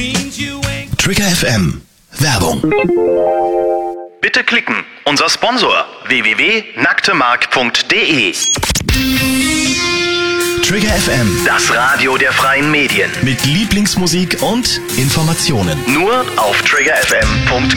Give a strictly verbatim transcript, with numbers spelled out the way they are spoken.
Trigger F M. Werbung. Bitte klicken. Unser Sponsor w w w punkt nacktemark punkt d e. Trigger F M. Das Radio der freien Medien. Mit Lieblingsmusik und Informationen. Nur auf trigger f m punkt